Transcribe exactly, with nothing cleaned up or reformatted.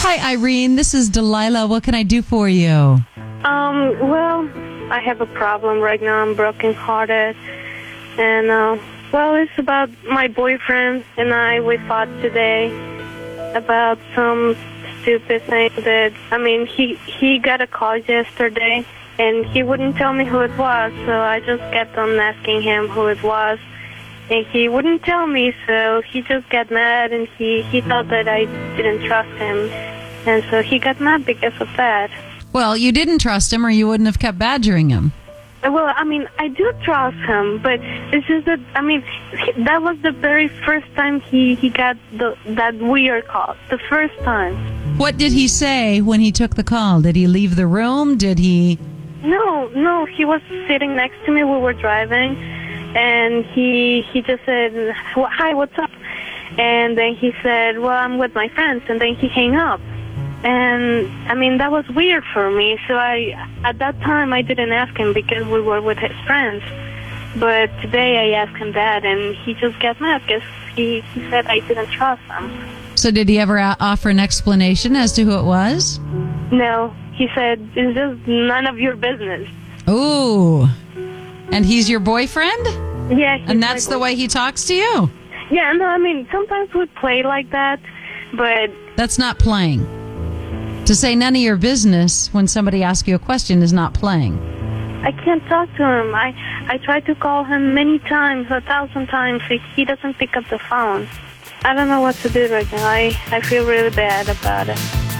Hi, Irene. This is Delilah. What can I do for you? Um, well, I have a problem right now. I'm brokenhearted. And, uh, well, it's about my boyfriend and I. We fought today about some stupid thing that, I mean, he, he got a call yesterday and he wouldn't tell me who it was. So I just kept on asking him who it was. And he wouldn't tell me, so he just got mad, and he, he thought that I didn't trust him. And so he got mad because of that. Well, you didn't trust him, or you wouldn't have kept badgering him. Well, I mean, I do trust him, but it's just that, I mean, he, that was the very first time he, he got the, that weird call. The first time. What did he say when he took the call? Did he leave the room? Did he... No, no, he was sitting next to me. We were driving. And he he just said, well, hi, what's up? And then he said, well, I'm with my friends. And then he hung up. And, I mean, that was weird for me. So I, at that time, I didn't ask him because we were with his friends. But today I asked him that, and he just got mad because he, he said I didn't trust him. So did he ever a- offer an explanation as to who it was? No. He said, it's just none of your business. Ooh. And he's your boyfriend? Yeah. And that's the way he talks to you? Yeah, no, I mean, sometimes we play like that, but... That's not playing. To say none of your business when somebody asks you a question is not playing. I can't talk to him. I, I tried to call him many times, a thousand times. He, he doesn't pick up the phone. I don't know what to do right now. I, I feel really bad about it.